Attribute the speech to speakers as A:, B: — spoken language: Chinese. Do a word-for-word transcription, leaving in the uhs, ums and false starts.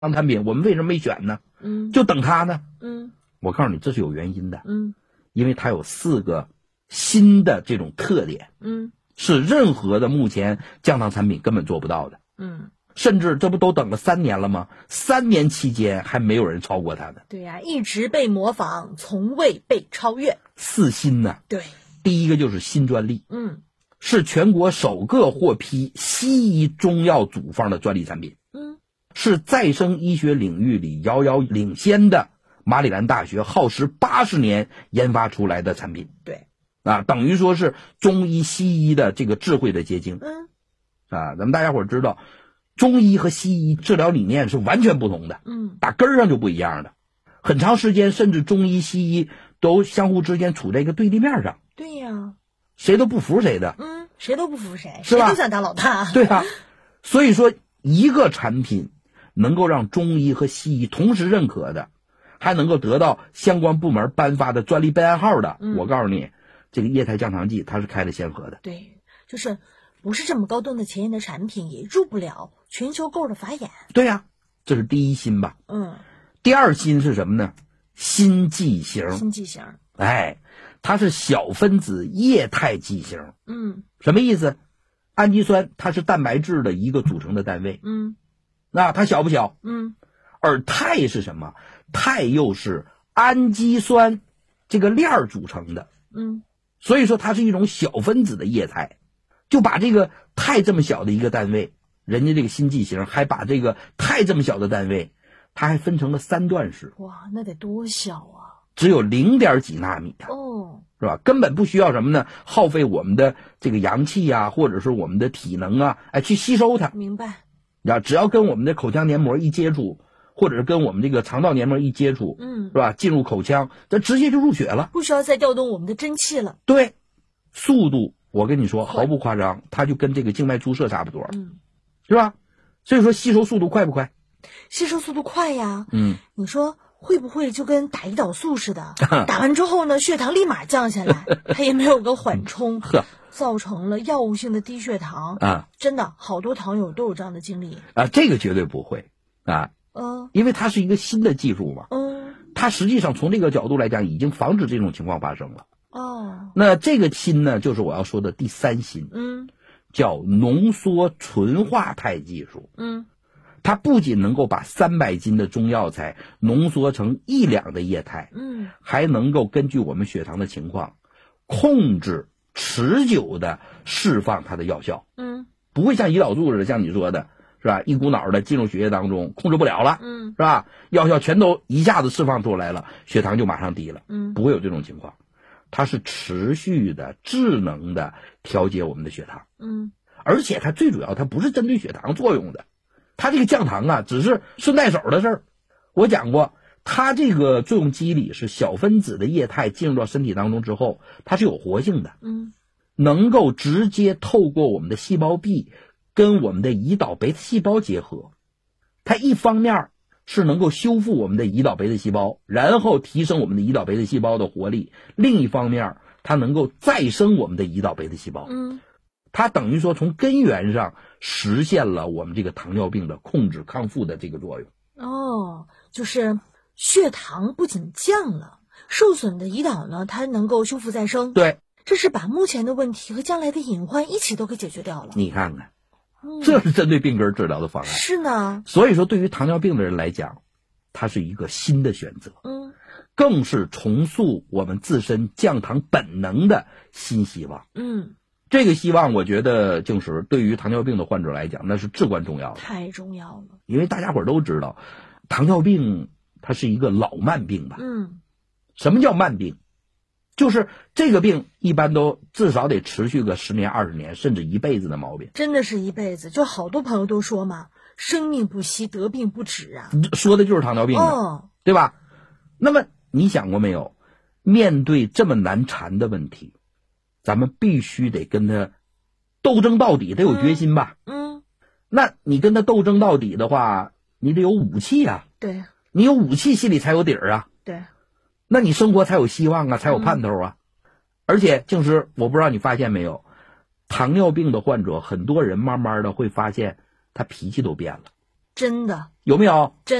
A: 当产品，我们为什么没选呢？
B: 嗯，
A: 就等它呢？
B: 嗯，
A: 我告诉你，这是有原因的。
B: 嗯，
A: 因为它有四个新的这种特点，
B: 嗯，
A: 是任何的目前降糖产品根本做不到的。
B: 嗯，
A: 甚至这不都等了三年了吗？三年期间还没有人超过它的。
B: 对呀、啊，一直被模仿，从未被超越。
A: 四新呢？
B: 对，
A: 第一个就是新专利，
B: 嗯，
A: 是全国首个获批西医中药组方的专利产品，
B: 嗯，
A: 是再生医学领域里遥遥领先的马里兰大学耗时八十年研发出来的产品。
B: 对，
A: 啊，等于说是中医西医的这个智慧的结晶。
B: 嗯，
A: 啊，咱们大家伙知道，中医和西医治疗理念是完全不同的，
B: 嗯，
A: 打根儿上就不一样的。很长时间，甚至中医西医都相互之间处在一个对立面上。
B: 对呀，
A: 谁都不服谁的。
B: 嗯，谁都不服谁，
A: 是吧？
B: 谁都想当老大。
A: 对啊，所以说一个产品能够让中医和西医同时认可的，还能够得到相关部门颁发的专利备案号的，
B: 嗯、
A: 我告诉你，这个液态降糖剂它是开了先河的。
B: 对，就是不是这么高端的前沿的产品也入不了全球购的法眼。
A: 对呀、啊，这是第一新吧。
B: 嗯。
A: 第二新是什么呢？新剂型。
B: 新剂型。
A: 哎，它是小分子液态剂型。
B: 嗯。
A: 什么意思？氨基酸它是蛋白质的一个组成的单位。
B: 嗯。
A: 那它小不小？
B: 嗯。
A: 而肽是什么？肽又是氨基酸这个链组成的。
B: 嗯。
A: 所以说它是一种小分子的液态，就把这个肽这么小的一个单位，人家这个新剂型还把这个肽这么小的单位，它还分成了三段式。
B: 哇，那得多小啊！
A: 只有零点几纳米啊。
B: 哦，
A: 是吧？根本不需要什么呢？耗费我们的这个阳气啊，或者是我们的体能啊，哎，去吸收它。
B: 明白。
A: 啊，只要跟我们的口腔黏膜一接触，或者是跟我们这个肠道黏膜一接触，
B: 嗯，
A: 是吧？进入口腔，这直接就入血了，
B: 不需要再调动我们的真气了。
A: 对，速度我跟你说毫不夸张，它就跟这个静脉注射差不多，
B: 嗯，
A: 是吧？所以说吸收速度快不快？
B: 吸收速度快呀。
A: 嗯，
B: 你说会不会就跟打胰岛素似的，打完之后呢，血糖立马降下来，它也没有个缓冲，造成了药物性的低血糖
A: 啊！
B: 真的，好多糖友都有这样的经历
A: 啊，这个绝对不会啊，
B: 嗯，
A: 因为它是一个新的技术嘛，
B: 嗯，
A: 它实际上从这个角度来讲，已经防止这种情况发生了。
B: 哦，
A: 那这个新呢，就是我要说的第三新，
B: 嗯，
A: 叫浓缩纯化肽技术，
B: 嗯。
A: 它不仅能够把三百斤的中药材浓缩成一两的液态，
B: 嗯，
A: 还能够根据我们血糖的情况，控制持久的释放它的药效，
B: 嗯，
A: 不会像胰岛素似的，像你说的是吧？一股脑的进入血液当中，控制不了了，
B: 嗯，
A: 是吧？药效全都一下子释放出来了，血糖就马上低了，
B: 嗯，
A: 不会有这种情况，它是持续的、智能的调节我们的血糖，
B: 嗯，
A: 而且它最主要，它不是针对血糖作用的。它这个降糖啊，只是顺带手的事儿。我讲过，它这个作用机理是小分子的液态进入到身体当中之后，它是有活性的，
B: 嗯，
A: 能够直接透过我们的细胞壁跟我们的胰岛贝塔细胞结合。它一方面是能够修复我们的胰岛贝塔细胞，然后提升我们的胰岛贝塔细胞的活力；另一方面，它能够再生我们的胰岛贝塔细胞。
B: 嗯。
A: 它等于说从根源上实现了我们这个糖尿病的控制康复的这个作用。
B: 哦，就是血糖不仅降了，受损的胰岛呢，它能够修复再生。
A: 对，
B: 这是把目前的问题和将来的隐患一起都给解决掉了。
A: 你看看，
B: 嗯、
A: 这是针对病根治疗的方案。
B: 是呢。
A: 所以说，对于糖尿病的人来讲，它是一个新的选择。
B: 嗯，
A: 更是重塑我们自身降糖本能的新希望。
B: 嗯。
A: 这个希望，我觉得静石对于糖尿病的患者来讲，那是至关重要的，
B: 太重要了。
A: 因为大家伙都知道，糖尿病它是一个老慢病吧？
B: 嗯，
A: 什么叫慢病？就是这个病一般都至少得持续个十年、二十年，甚至一辈子的毛病。
B: 真的是一辈子，就好多朋友都说嘛，生命不息，得病不止啊。
A: 说的就是糖尿病啊，
B: 哦，
A: 对吧？那么你想过没有，面对这么难缠的问题，咱们必须得跟他斗争到底，得有决心吧？
B: 嗯，嗯，
A: 那你跟他斗争到底的话，你得有武器啊。
B: 对，
A: 你有武器，心里才有底儿啊。
B: 对，
A: 那你生活才有希望啊，才有盼头啊。嗯、而且，静石，我不知道你发现没有，糖尿病的患者，很多人慢慢的会发现他脾气都变了。
B: 真的。
A: 有没有？
B: 真